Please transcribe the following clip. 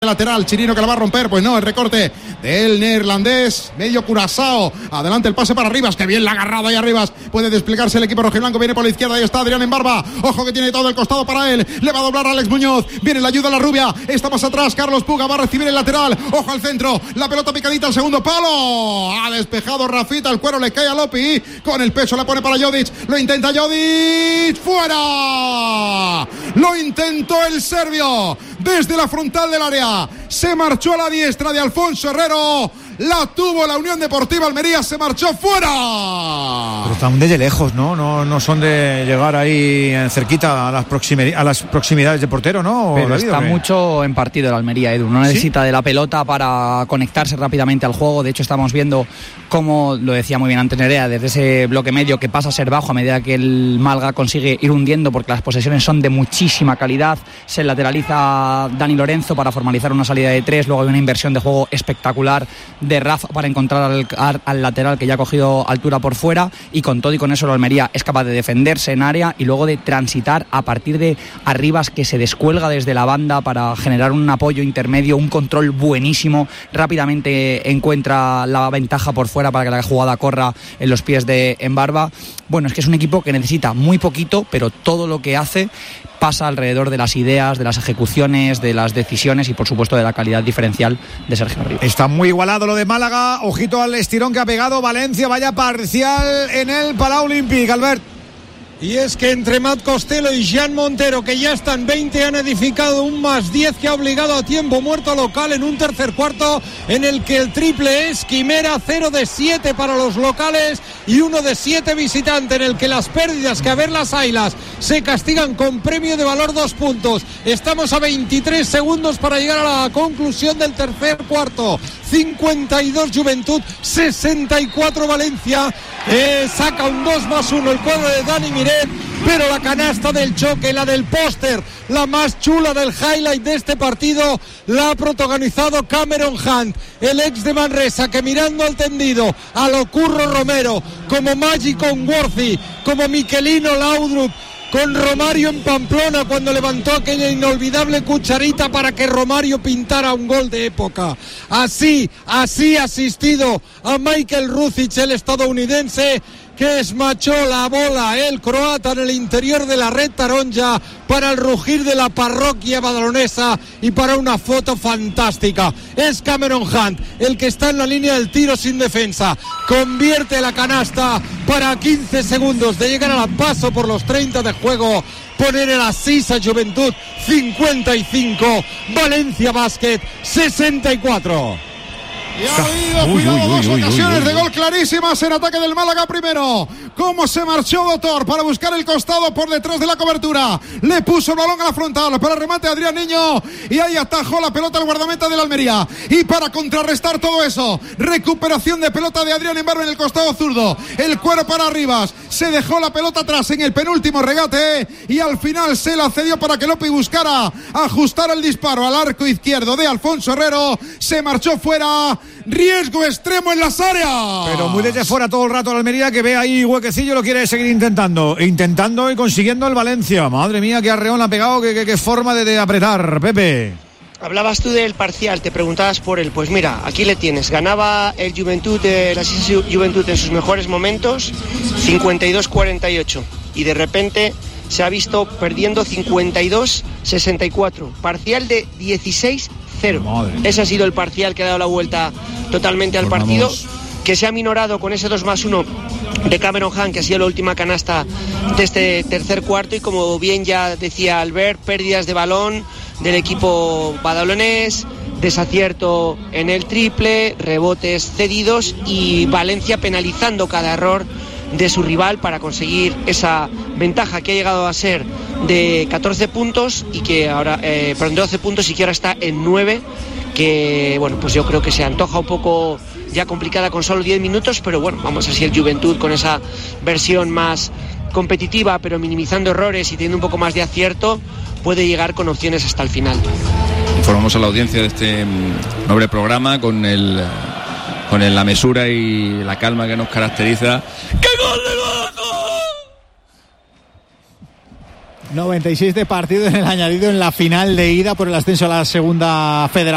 lateral, Chirino que la va a romper, pues no, el recorte del neerlandés, medio Curazao, adelante el pase para Rivas, que bien la ha agarrado ahí arriba, puede desplegarse el equipo rojiblanco, viene por la izquierda, ahí está Adrián en barba, ojo que tiene todo el costado para él, le va a doblar a Alex Muñoz, viene la ayuda a la rubia, está más atrás, Carlos Puga va a recibir el lateral, ojo al centro, la pelota picadita al segundo palo, ha despejado Rafita, el cuero le cae a Lopi, con el pecho la pone para Jodic, lo intenta Jodic, fuera, lo intentó el serbio, desde la frontal del área, se marchó a la diestra de Alfonso Herrero, la tuvo la Unión Deportiva Almería, se marchó fuera. Pero están desde lejos, ¿no? No son de llegar ahí cerquita a las proximidades de portero, ¿no? Pero David, está mucho en partido el Almería, Edu. No necesita de la pelota para conectarse rápidamente al juego. De hecho, estamos viendo cómo, lo decía muy bien antes Nerea, desde ese bloque medio que pasa a ser bajo a medida que el Málaga consigue ir hundiendo, porque las posesiones son de muchísima calidad. Se lateraliza Dani Lorenzo para formalizar una salida de 3. Luego hay una inversión de juego espectacular de Rafa para encontrar al lateral que ya ha cogido altura por fuera, y con todo y con eso el Almería es capaz de defenderse en área y luego de transitar a partir de Arribas, que se descuelga desde la banda para generar un apoyo intermedio, un control buenísimo, rápidamente encuentra la ventaja por fuera para que la jugada corra en los pies de Embarba. Bueno, es que es un equipo que necesita muy poquito, pero todo lo que hace pasa alrededor de las ideas, de las ejecuciones, de las decisiones y por supuesto de la calidad diferencial de Sergio Arribas. Está muy igualado lo de Málaga, ojito al estirón que ha pegado Valencia, vaya parcial en el Palau Olímpic, Albert. Y es que entre Matt Costello y Jean Montero, que ya están 20, han edificado un +10 que ha obligado a tiempo muerto local en un tercer cuarto en el que el triple es quimera, 0 de 7 para los locales y 1 de 7 visitante, en el que las pérdidas que a ver las Águilas se castigan con premio de valor 2 puntos. Estamos a 23 segundos para llegar a la conclusión del tercer cuarto. 52 Juventud, 64 Valencia. Saca un 2+1 el cuadro de Dani Miret, pero la canasta del choque, la del póster, la más chula del highlight de este partido, la ha protagonizado Cameron Hunt, el ex de Manresa, que mirando al tendido a lo Curro Romero, como Magic Onworthy, como Miquelino Laudrup, con Romario en Pamplona cuando levantó aquella inolvidable cucharita para que Romario pintara un gol de época. Así ha asistido a Michael Ruzic, el estadounidense, que esmachó la bola, el croata, en el interior de la red taronja para el rugir de la parroquia badalonesa y para una foto fantástica. Es Cameron Hunt el que está en la línea del tiro sin defensa, convierte la canasta para 15 segundos de llegar al paso por los 30 de juego, poner en la 6 a Juventud 55, Valencia Basket 64. Y ha habido, cuidado, dos ocasiones de gol clarísimas en ataque del Málaga primero. Cómo se marchó Dotor para buscar el costado por detrás de la cobertura. Le puso el balón a la frontal para el remate Adrián Niño. Y ahí atajó la pelota el guardameta del Almería. Y para contrarrestar todo eso, recuperación de pelota de Adrián Embarba en el costado zurdo. El cuero para Rivas. Se dejó la pelota atrás en el penúltimo regate. Y al final se la cedió para que Lopi buscara ajustar el disparo al arco izquierdo de Alfonso Herrero. Se marchó fuera. Riesgo extremo en las áreas. Pero muy desde fuera todo el rato la Almería, que ve ahí huequecillo, lo quiere seguir intentando y consiguiendo el Valencia. Madre mía, qué arreón ha pegado, qué forma de apretar, Pepe. Hablabas tú del parcial, te preguntabas por él. Pues mira, aquí le tienes. Ganaba el Juventud, la Juventud en sus mejores momentos, 52-48. Y de repente se ha visto perdiendo 52-64. Parcial de 16-0. Ese ha sido el parcial que ha dado la vuelta totalmente al partido, que se ha minorado con ese 2+1 de Cameron Hunt, que ha sido la última canasta de este tercer cuarto. Y como bien ya decía Albert, pérdidas de balón del equipo badalonés, desacierto en el triple, rebotes cedidos y Valencia penalizando cada error de su rival para conseguir esa ventaja que ha llegado a ser de 14 puntos y que ahora, de 12 puntos y que ahora está en 9, que bueno, pues yo creo que se antoja un poco ya complicada con solo 10 minutos, pero bueno, vamos así el Juventud con esa versión más competitiva, pero minimizando errores y teniendo un poco más de acierto, puede llegar con opciones hasta el final. Informamos a la audiencia de este noble programa con la mesura y la calma que nos caracteriza. ¡Qué gol de Málaga! 96 de partido en el añadido en la final de ida por el ascenso a la segunda federación.